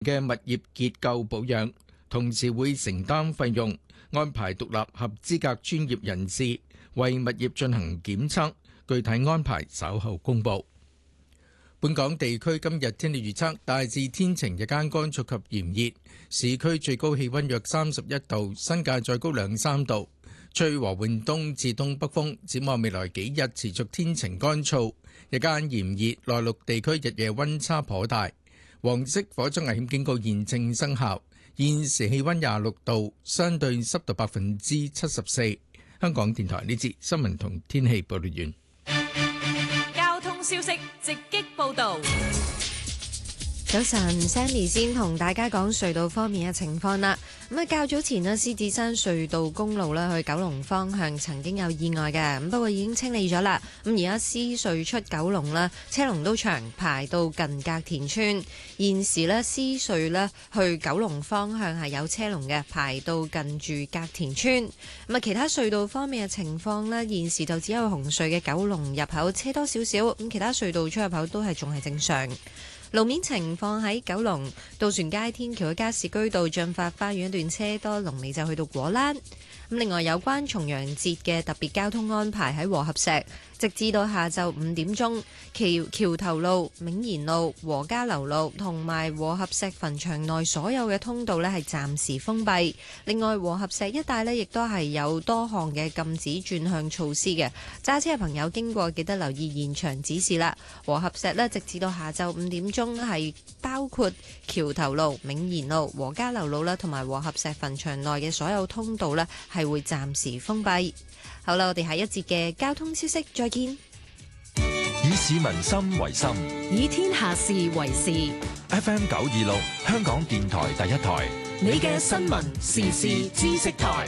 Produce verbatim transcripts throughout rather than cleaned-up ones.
嘅物業結構保養，同時會承擔費用，安排獨立合資格專業人士為物業進行檢測，具體安排稍後公佈。本港地區今日天氣預測，大致天晴，日間乾燥及炎熱，市區最高氣溫約三十一度，新界再高兩三度，吹和緩東至東北風。展望未來幾日持續天晴乾燥，日間炎熱，內陸地區日夜溫差頗大。黃色火災危險警告現正生效。現時氣溫廿六度，相對濕度百分之七十四。香港電台呢節新聞同天氣報道完。 交通消息直擊報道。 早晨 ，Sammy 先同大家講隧道方面嘅情況啦。咁啊，較早前呢，獅子山隧道公路咧去九龍方向曾經有意外嘅，咁不過已經清理咗啦。咁而家獅隧出九龍啦，車龍都長，排到近隔田村。現時呢，獅隧咧去九龍方向係有車龍嘅，排到近住隔田村。咁啊，其他隧道方面嘅情況呢，現時就只有紅隧嘅九龍入口車多少少，咁其他隧道出入口都係仲係正常。路面情況喺九龍渡船街天橋嘅加士居道進發花園一段車多，龍尾就去到果欄。咁另外有關重陽節嘅特別交通安排喺和合石，直至到下晝五點鐘，橋橋頭路、銘賢路、和家樓路同埋和合石墳場內所有嘅通道呢係暫時封閉。另外和合石一帶呢亦都係有多項嘅禁止轉向措施嘅，揸車嘅朋友經過記得留意現場指示啦。和合石呢直至到下晝五點鐘係包括橋頭路、銘賢路、和家樓路啦，同埋和合石墳場內嘅所有通道呢係會暫時封閉。好啦，我哋下一節嘅交通消息再見。 以市民心為心， 以天下事為事。 F M 九二六香港電台第一台， 你嘅新聞時事知識台。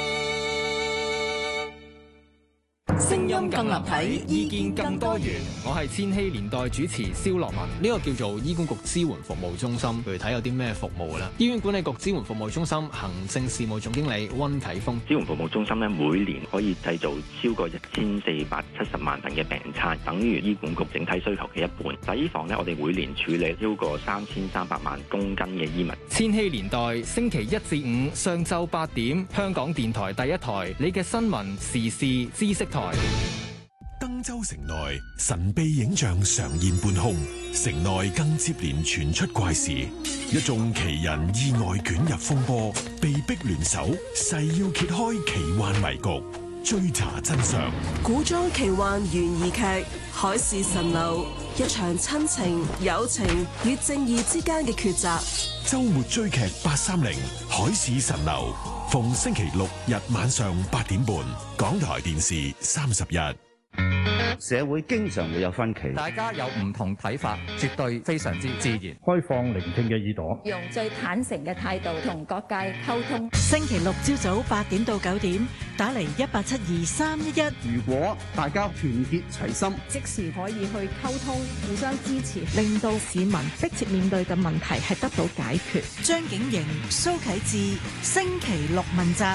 聲音更立體，意見更多元。 我係千禧年代主持蕭樂文。呢個叫做醫管局支援服務中心，具體有啲咩服務呢？醫院管理局支援服務中心行政事務總經理溫啟峰。 支援服務中心咧，每年可以製造超過一千四百七十萬份嘅病餐，等於醫管局整體需求嘅一半。洗衣房咧，我哋每年處理超過三千三百萬公斤嘅衣物。 千禧年代星期一至五上晝八點，香港電台第一台，你嘅新聞時事知識台。 登州城內神秘影像常現半空，城內更接連傳出怪事，一眾奇人意外捲入風波，被逼聯手，誓要揭開奇幻迷局，追查真相。 古裝奇幻懸疑劇《海市蜃樓》，一場親情、友情與正義之間嘅抉擇。 周末追劇八三零《海市蜃樓》，逢星期六日晚上八點半，港台電視三十一。 社會經常會有分歧， 大家有唔同睇法，絕對非常之自然。 開放聆聽嘅耳朵， 用最坦誠嘅態度同各界溝通。 星期六朝早八點到九點，打嚟一八七二三一一。 如果大家團結齊心， 即時可以去溝通，互相支持， 令到市民迫切面對嘅問題係得到解決。 張景瑩、蘇啟智，星期六問責。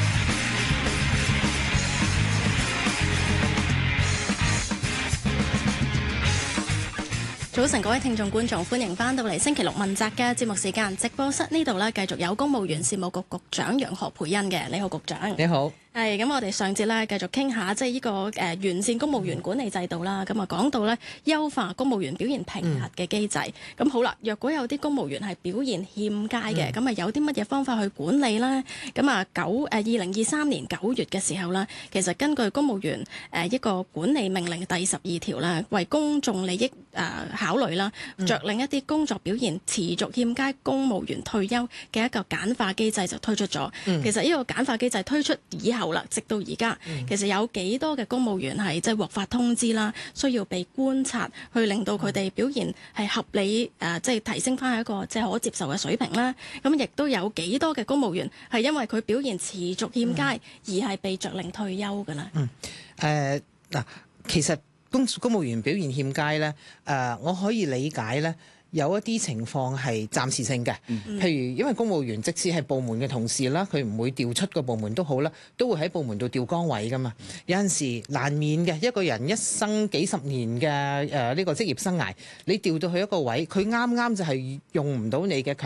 早晨，各位聽眾觀眾，歡迎翻到嚟星期六問責嘅節目時間。直播室呢度呢，繼續有公務員事務局局長楊何蓓茵嘅。你好，局長。 你好。 係咁，我哋上節咧繼續傾下，即係呢個誒、呃、完善公務員管理制度啦。咁啊講到咧優化公務員表現評核嘅機制。咁、嗯、好啦，若果有啲公務員係表現欠佳嘅，咁啊、嗯、有啲乜嘢方法去管理咧？咁啊九誒二零二三年九月嘅時候啦，其實根據公務員誒一個管理命令第十二條啦，為公眾利益誒、呃、考慮啦，着令一啲工作表現持續欠佳公務員退休嘅一個簡化機制就推出咗。嗯、其實呢個簡化機制推出以後啦，直到而家，其實有幾多嘅公務員係即係獲發通知啦，需要被觀察，去令到佢哋表現係合理誒，即、呃、係、就是、提升翻一個即係可接受嘅水平啦。咁亦都有幾多嘅公務員係因為佢表現持續欠佳、嗯、而係被着令退休㗎啦。 嗯，誒、呃、嗱，其實公公務員表現欠佳咧，誒、呃、我可以理解咧。 有一啲情況係暫時性嘅，譬如因為公務員即使係部門嘅同事啦，佢唔會調出個部門都好啦，都會喺部門度調崗位噶嘛。有陣時難免嘅，一個人一生幾十年嘅誒呢個職業生涯，你調到去一個位，佢啱啱就係用唔到你嘅強